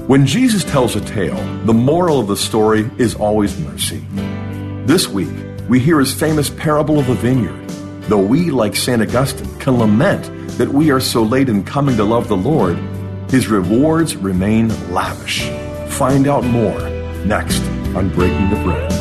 When Jesus tells a tale, the moral of the story is always mercy. This week, we hear his famous parable of the vineyard. Though we, like St. Augustine, can lament that we are so late in coming to love the Lord, his rewards remain lavish. Find out more next on Breaking the Bread.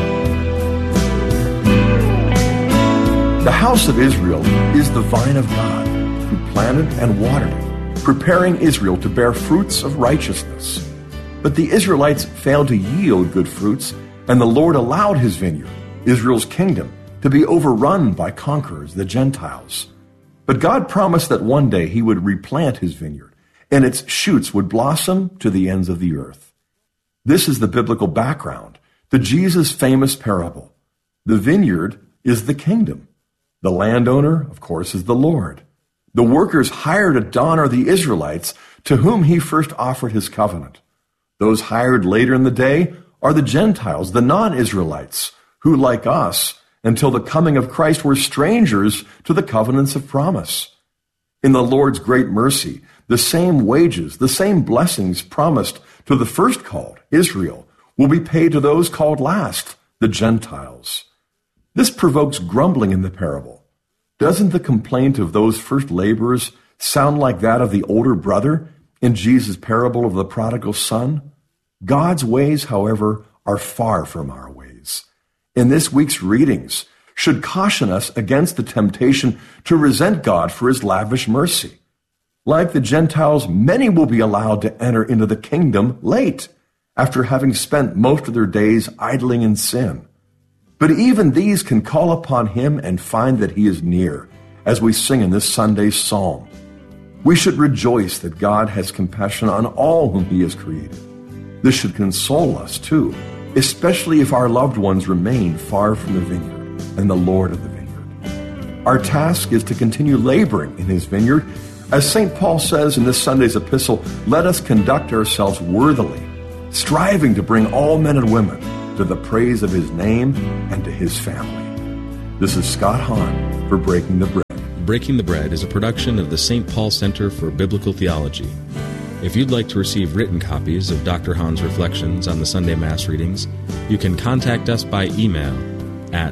The house of Israel is the vine of God, who planted and watered it, preparing Israel to bear fruits of righteousness. But the Israelites failed to yield good fruits, and the Lord allowed his vineyard, Israel's kingdom, to be overrun by conquerors, the Gentiles. But God promised that one day he would replant his vineyard, and its shoots would blossom to the ends of the earth. This is the biblical background to Jesus' famous parable. The vineyard is the kingdom. The landowner, of course, is the Lord. The workers hired at dawn are the Israelites, to whom he first offered his covenant. Those hired later in the day are the Gentiles, the non-Israelites, who, like us, until the coming of Christ, were strangers to the covenants of promise. In the Lord's great mercy, the same wages, the same blessings promised to the first called, Israel, will be paid to those called last, the Gentiles. This provokes grumbling in the parable. Doesn't the complaint of those first laborers sound like that of the older brother in Jesus' parable of the prodigal son? God's ways, however, are far from our ways. In this week's readings should caution us against the temptation to resent God for his lavish mercy. Like the Gentiles, many will be allowed to enter into the kingdom late, after having spent most of their days idling in sin. But even these can call upon him and find that he is near, as we sing in this Sunday's psalm. We should rejoice that God has compassion on all whom he has created. This should console us, too, especially if our loved ones remain far from the vineyard and the Lord of the vineyard. Our task is to continue laboring in his vineyard. As St. Paul says in this Sunday's epistle, let us conduct ourselves worthily, striving to bring all men and women to the praise of his name and to his family. This is Scott Hahn for Breaking the Bread. Breaking the Bread is a production of the St. Paul Center for Biblical Theology. If you'd like to receive written copies of Dr. Hahn's reflections on the Sunday Mass readings, you can contact us by email at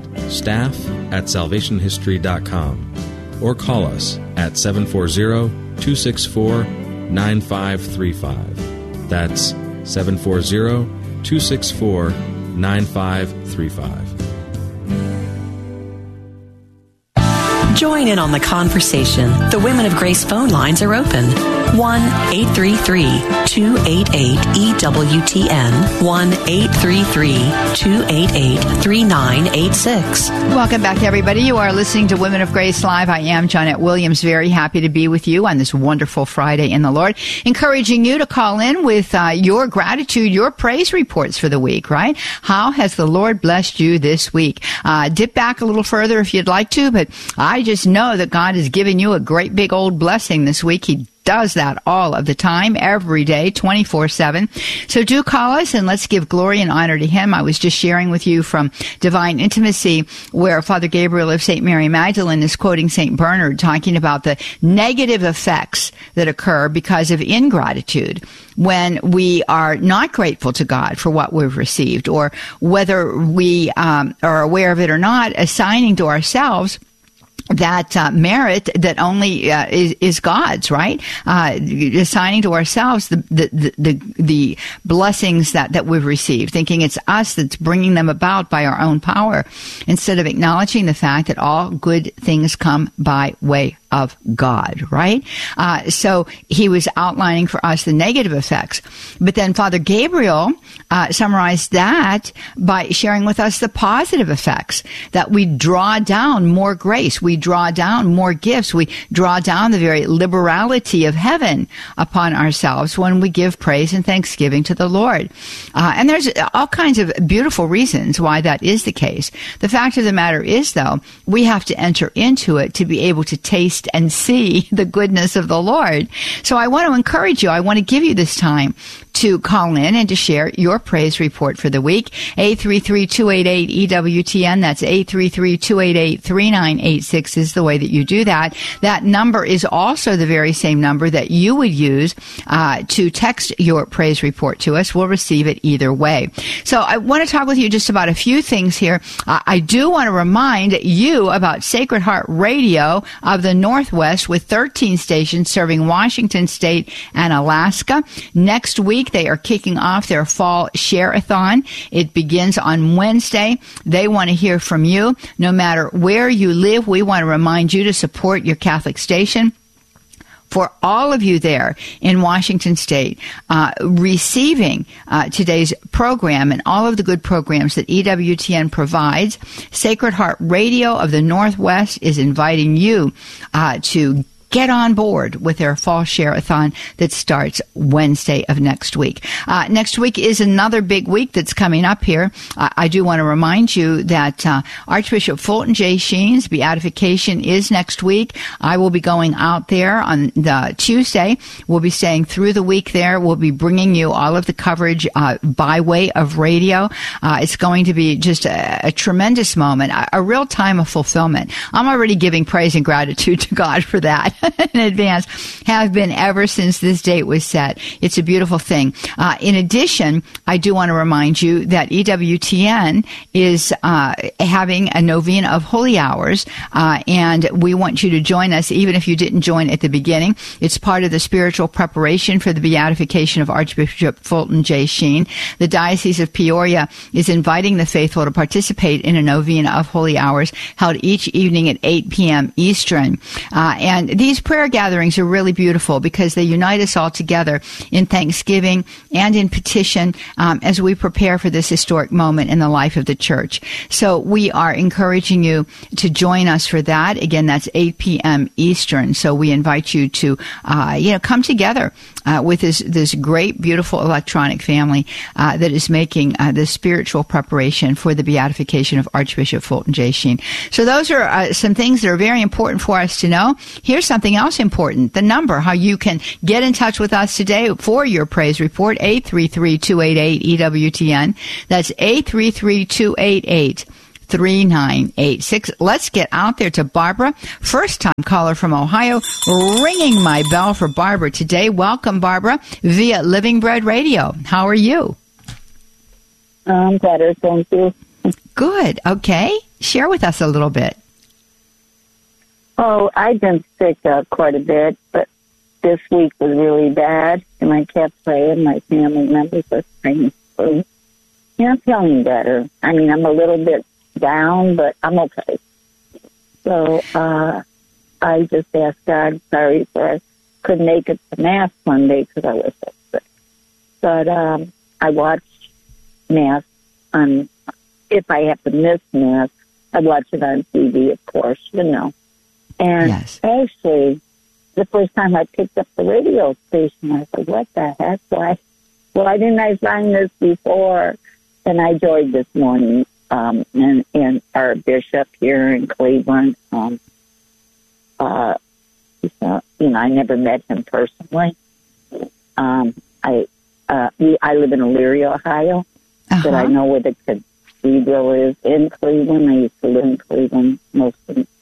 staff@salvationhistory.com or call us at 740-264-9535. That's 740-264-9535. Join in on the conversation. The Women of Grace phone lines are open. 1-833-288-EWTN. 1-833-288-3986. Welcome back, everybody. You are listening to Women of Grace Live. I am Janet Williams. Very happy to be with you on this wonderful Friday in the Lord. Encouraging you to call in with your gratitude, your praise reports for the week, right? How has the Lord blessed you this week? Dip back a little further if you'd like to, but I just know that God has given you a great big old blessing this week. He does that all of the time, every day, 24/7. So do call us and let's give glory and honor to him. I was just sharing with you from Divine Intimacy, where Father Gabriel of St. Mary Magdalene is quoting St. Bernard, talking about the negative effects that occur because of ingratitude when we are not grateful to God for what we've received, or whether we are aware of it or not, assigning to ourselves that merit that only is God's, right? Assigning to ourselves the blessings that we've received, thinking it's us that's bringing them about by our own power, instead of acknowledging the fact that all good things come by way of God, right? So he was outlining for us the negative effects. But then Father Gabriel summarized that by sharing with us the positive effects, that we draw down more grace, we draw down more gifts, we draw down the very liberality of heaven upon ourselves when we give praise and thanksgiving to the Lord. And there's all kinds of beautiful reasons why that is the case. The fact of the matter is, though, we have to enter into it to be able to taste and see the goodness of the Lord. So I want to encourage you, I want to give you this time to call in and to share your praise report for the week. 833-288-EWTN. That's 833-288-3986 is the way that you do that. That number is also the very same number that you would use to text your praise report to us. We'll receive it either way. So I want to talk with you just about a few things here. I do want to remind you about Sacred Heart Radio of the Northwest with 13 stations serving Washington State and Alaska. Next week, they are kicking off their fall share-a-thon. It begins on Wednesday. They want to hear from you. No matter where you live, we want to remind you to support your Catholic station. For all of you there in Washington State, receiving today's program and all of the good programs that EWTN provides, Sacred Heart Radio of the Northwest is inviting you to get on board with their fall share-a-thon that starts Wednesday of next week. Next week is another big week that's coming up here. I do want to remind you that Archbishop Fulton J. Sheen's beatification is next week. I will be going out there on the Tuesday. We'll be staying through the week there. We'll be bringing you all of the coverage by way of radio. It's going to be just a tremendous moment, a real time of fulfillment. I'm already giving praise and gratitude to God for that. In advance, have been ever since this date was set. It's a beautiful thing. In addition, I do want to remind you that EWTN is having a novena of holy hours, and we want you to join us even if you didn't join at the beginning. It's part of the spiritual preparation for the beatification of Archbishop Fulton J. Sheen. The Diocese of Peoria is inviting the faithful to participate in a novena of holy hours held each evening at 8 p.m. Eastern. And these prayer gatherings are really beautiful because they unite us all together in thanksgiving and in petition as we prepare for this historic moment in the life of the church. So we are encouraging you to join us for that. Again, that's 8 p.m. Eastern. So we invite you to, come together with this great, beautiful electronic family that is making the spiritual preparation for the beatification of Archbishop Fulton J. Sheen. So those are some things that are very important for us to know. Here's something else important, the number, how you can get in touch with us today for your praise report, 833-288-EWTN. That's 833-288-3986. Let's get out there to Barbara, first-time caller from Ohio, ringing my bell for Barbara today. Welcome, Barbara, via Living Bread Radio. How are you? I'm better, thank you. Good. Okay. Share with us a little bit. Oh, I've been sick quite a bit, but this week was really bad, and I kept praying. My family members were praying for me. I'm feeling better. I mean, I'm a little bit down, but I'm okay. So I just asked God, sorry for I couldn't make it to Mass Monday because I was so sick. But I watch Mass on, if I have to miss Mass, I watch it on TV, of course, And yes. Actually, the first time I picked up the radio station, I said, what the heck? Why didn't I find this before? And I joined this morning, and our bishop here in Cleveland, I never met him personally. I live in Elyria, Ohio, but I know where the cathedral is in Cleveland. I used to live in Cleveland most of the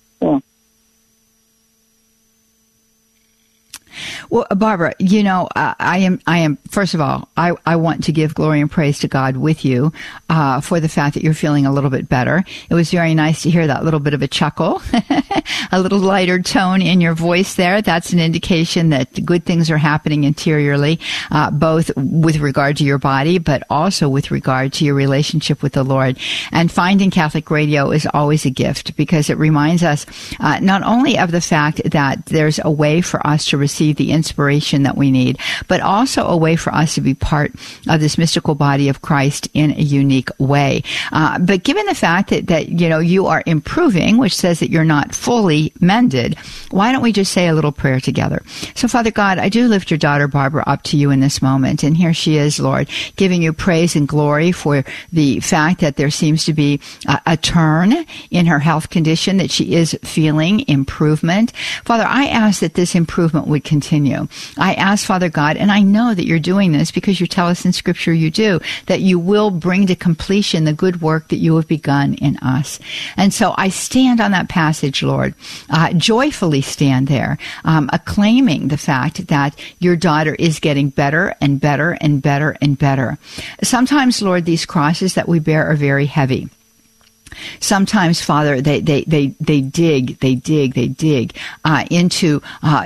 Well, Barbara, I am, first of all, I want to give glory and praise to God with you for the fact that you're feeling a little bit better. It was very nice to hear that little bit of a chuckle, a little lighter tone in your voice there. That's an indication that good things are happening interiorly, both with regard to your body, but also with regard to your relationship with the Lord. And finding Catholic Radio is always a gift because it reminds us not only of the fact that there's a way for us to receive the inspiration that we need, but also a way for us to be part of this mystical body of Christ in a unique way. But given the fact that you are improving, which says that you're not fully mended, why don't we just say a little prayer together? So, Father God, I do lift your daughter Barbara up to you in this moment, and here she is, Lord, giving you praise and glory for the fact that there seems to be a turn in her health condition, that she is feeling improvement. Father, I ask that this improvement would continue. continue. I ask, Father God, and I know that you're doing this because you tell us in Scripture you do, that you will bring to completion the good work that you have begun in us. And so I stand on that passage, Lord, joyfully stand there, acclaiming the fact that your daughter is getting better and better and better and better. Sometimes, Lord, these crosses that we bear are very heavy. Sometimes, Father, they dig into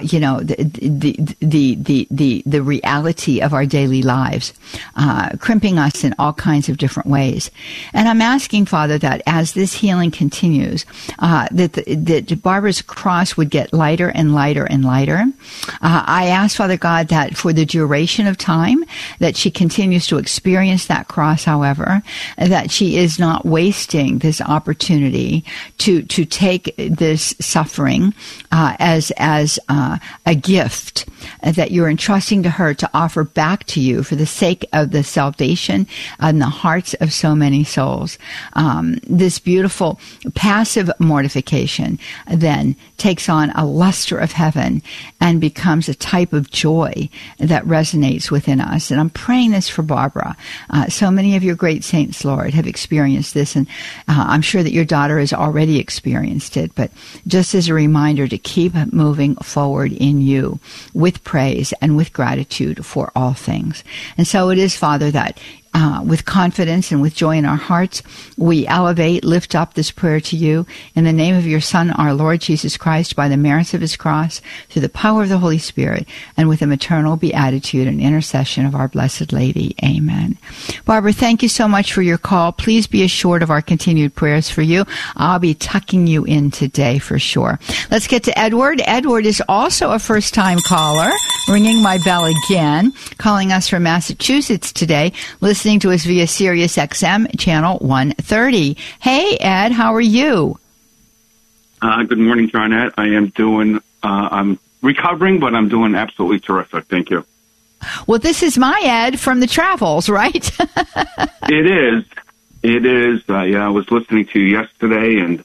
the reality of our daily lives, crimping us in all kinds of different ways. And I'm asking, Father, that as this healing continues, that Barbara's cross would get lighter and lighter and lighter. I ask, Father God, that for the duration of time that she continues to experience that cross, however, that she is not wasting this opportunity to take this suffering as a gift that you're entrusting to her to offer back to you for the sake of the salvation and the hearts of so many souls. This beautiful passive mortification then takes on a luster of heaven and becomes a type of joy that resonates within us. And I'm praying this for Barbara. So many of your great saints, Lord, have experienced this, and I'm sure that your daughter has already experienced it, but just as a reminder to keep moving forward in you with praise and with gratitude for all things. And so it is, Father, that with confidence and with joy in our hearts, we lift up this prayer to you in the name of your Son, our Lord Jesus Christ, by the merits of his cross, through the power of the Holy Spirit, and with the maternal beatitude and intercession of our Blessed Lady. Amen. Barbara, thank you so much for your call. Please be assured of our continued prayers for you. I'll be tucking you in today for sure. Let's get to Edward. Edward is also a first-time caller, ringing my bell again, calling us from Massachusetts today, listening to us via Sirius XM channel 130. Hey, Ed, how are you? Good morning, Johnette. I am doing, I'm recovering, but I'm doing absolutely terrific. Thank you. Well, this is my Ed from the travels, right? It is. Yeah, I was listening to you yesterday, and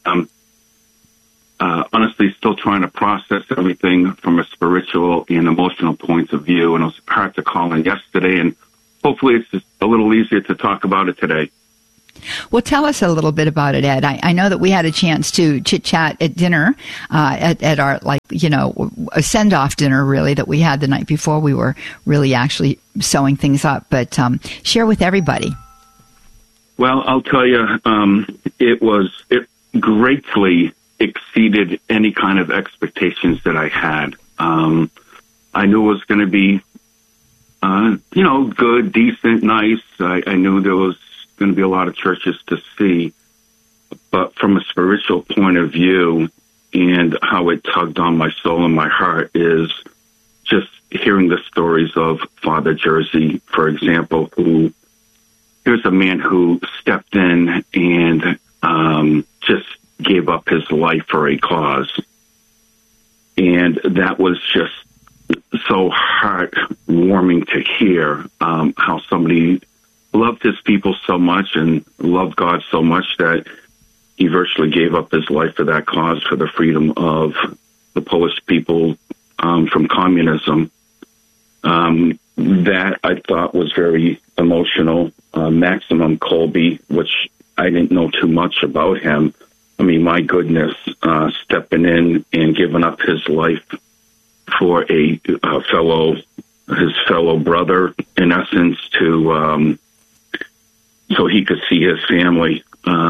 honestly still trying to process everything from a spiritual and emotional point of view. And it was hard to call in yesterday, and hopefully it's just a little easier to talk about it today. Well, tell us a little bit about it, Ed. I know that we had a chance to chit-chat at dinner, at our, a send-off dinner, really, that we had the night before. We were really actually sewing things up. But share with everybody. Well, I'll tell you, it greatly exceeded any kind of expectations that I had. I knew it was going to be good, decent, nice. I knew there was going to be a lot of churches to see, but from a spiritual point of view and how it tugged on my soul and my heart is just hearing the stories of Father Jersey, for example, here's a man who stepped in and just gave up his life for a cause. And that was just so heartwarming to hear how somebody loved his people so much and loved God so much that he virtually gave up his life for that cause, for the freedom of the Polish people from communism. That I thought was very emotional. Maximum Kolbe, which I didn't know too much about him. I mean, my goodness, stepping in and giving up his life for his fellow brother, in essence, so he could see his family.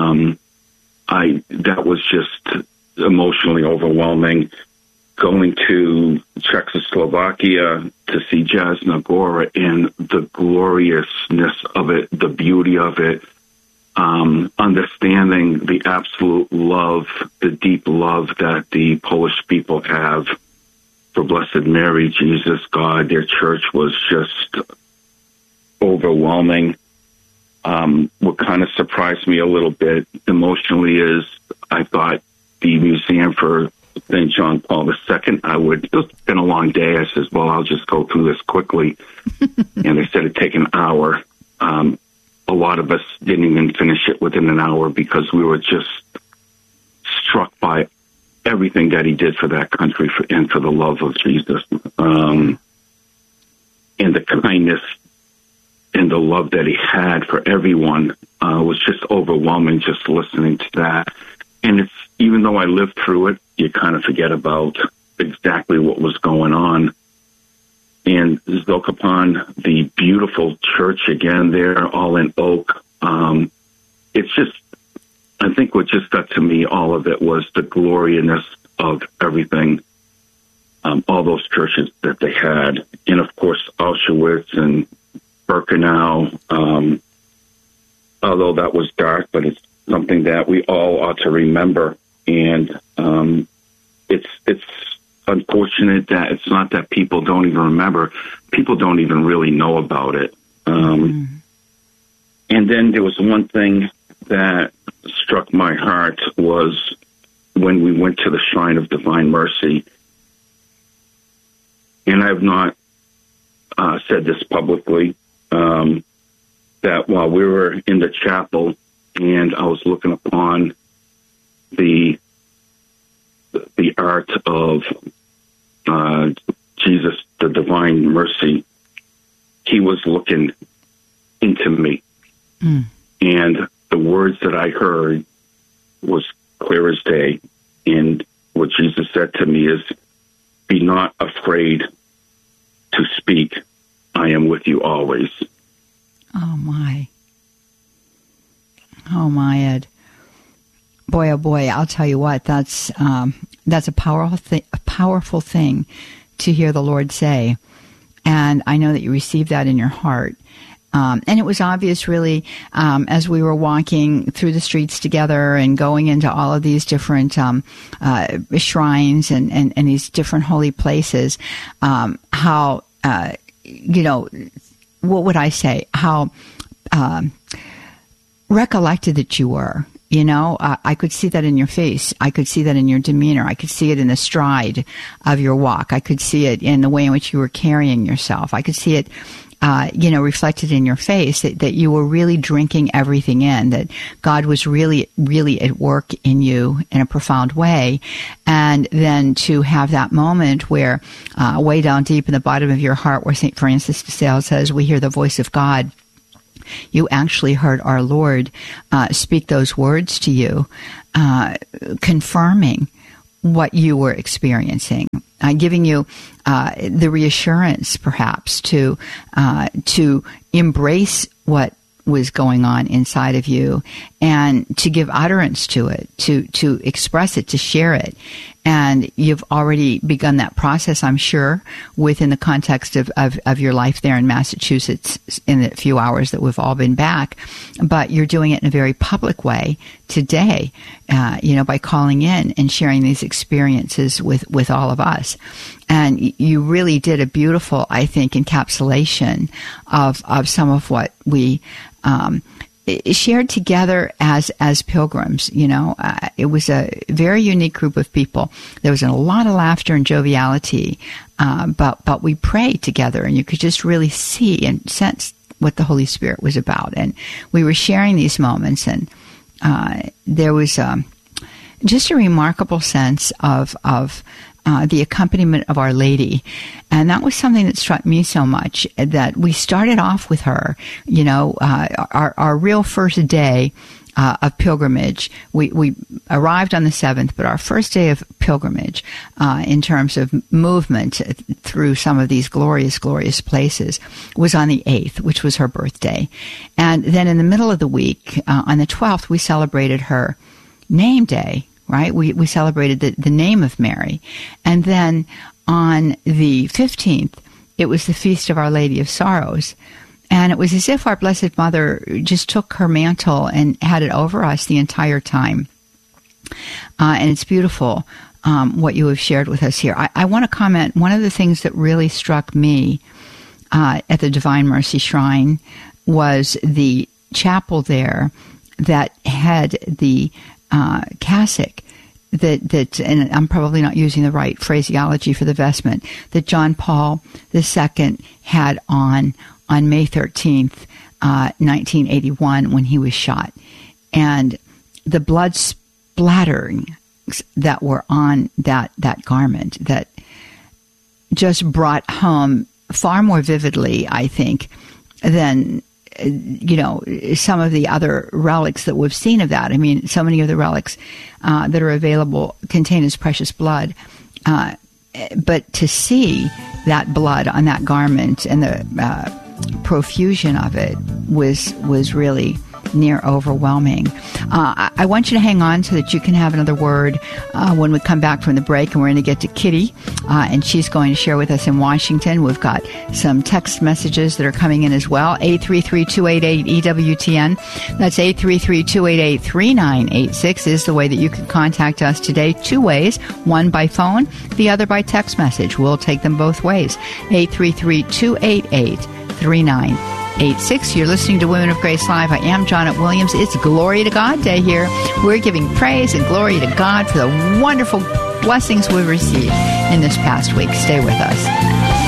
That was just emotionally overwhelming. Going to Czechoslovakia to see Jasna Gora and the gloriousness of it, the beauty of it, understanding the absolute love, the deep love that the Polish people have for Blessed Mary, Jesus, God. Their church was just overwhelming. What kind of surprised me a little bit emotionally is I thought the Museum for St. John Paul II, it's been a long day. I says, well, I'll just go through this quickly. And they said it'd take an hour. A lot of us didn't even finish it within an hour because we were just struck by everything that he did for that country and for the love of Jesus, and the kindness and the love that he had for everyone was just overwhelming just listening to that. And it's, even though I lived through it, you kind of forget about exactly what was going on. And Zakopan, the beautiful church again there, all in oak. It's just, I think what just got to me, all of it, was the gloriousness of everything, all those churches that they had. And, of course, Auschwitz and Birkenau, although that was dark, but it's something that we all ought to remember. And it's unfortunate that it's not that people don't even remember. People don't even really know about it. And then there was one thing that struck my heart was when we went to the Shrine of Divine Mercy. And I have not said this publicly, that while we were in the chapel and I was looking upon the art of Jesus, the Divine Mercy, he was looking into me. And the words that I heard was clear as day. And what Jesus said to me is, be not afraid to speak. I am with you always. Oh, my. Oh, my, Ed. Boy, oh, boy, I'll tell you what, that's a powerful thing to hear the Lord say. And I know that you received that in your heart. And it was obvious, really, as we were walking through the streets together and going into all of these different shrines and these different holy places, how, what would I say? How recollected that you were. I could see that in your face. I could see that in your demeanor. I could see it in the stride of your walk. I could see it in the way in which you were carrying yourself. I could see it reflected in your face, that you were really drinking everything in, that God was really, really at work in you in a profound way. And then to have that moment where, way down deep in the bottom of your heart, where St. Francis de Sales says, we hear the voice of God, you actually heard our Lord speak those words to you, confirming what you were experiencing, giving you the reassurance, perhaps, to embrace what was going on inside of you and to give utterance to it, to express it, to share it. And you've already begun that process, I'm sure, within the context of your life there in Massachusetts in the few hours that we've all been back. But you're doing it in a very public way today, by calling in and sharing these experiences with all of us. And you really did a beautiful, I think, encapsulation of some of what we shared together as pilgrims. It was a very unique group of people. There was a lot of laughter and joviality, but we prayed together, and you could just really see and sense what the Holy Spirit was about. And we were sharing these moments, and there was just a remarkable sense of the accompaniment of Our Lady. And that was something that struck me so much, that we started off with her, our real first day of pilgrimage. We arrived on the 7th, but our first day of pilgrimage, in terms of movement through some of these glorious, glorious places, was on the 8th, which was her birthday. And then in the middle of the week, on the 12th, we celebrated her name day. Right? We celebrated the name of Mary. And then on the 15th, it was the Feast of Our Lady of Sorrows. And it was as if our Blessed Mother just took her mantle and had it over us the entire time. And it's beautiful, what you have shared with us here. I want to comment, one of the things that really struck me at the Divine Mercy Shrine was the chapel there that had the cassock that, and I'm probably not using the right phraseology for the vestment, that John Paul II had on May 13th, 1981, when he was shot. And the blood splattering relics that were on that garment that just brought home far more vividly, I think, than some of the other relics that we've seen of that. I mean, so many of the relics that are available contain his precious blood. But to see that blood on that garment and the profusion of it was really near overwhelming. I want you to hang on so that you can have another word when we come back from the break, and we're going to get to Kitty, and she's going to share with us in Washington. We've got some text messages that are coming in as well. 833-288-EWTN. That's 833-288-3986 is the way that you can contact us today. Two ways, one by phone, the other by text message. We'll take them both ways. 833-288-3986. You're listening to Women of Grace Live. I am Janet Williams. It's Glory to God Day here. We're giving praise and glory to God for the wonderful blessings we've received in this past week. Stay with us.